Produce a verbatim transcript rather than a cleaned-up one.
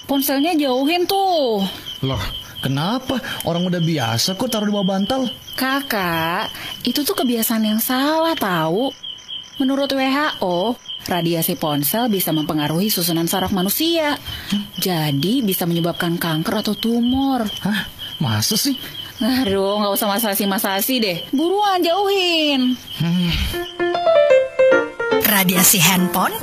ponselnya jauhin tuh. Loh, kenapa? Orang udah biasa kok taruh di bawah bantal. Kakak, itu tuh kebiasaan yang salah tahu. Menurut W H O, radiasi ponsel bisa mempengaruhi susunan saraf manusia. Hmm? Jadi bisa menyebabkan kanker atau tumor. Hah? Masa sih? Aduh, nggak usah masasi-masasi deh. Buruan jauhin. Hmm. Radiasi handphone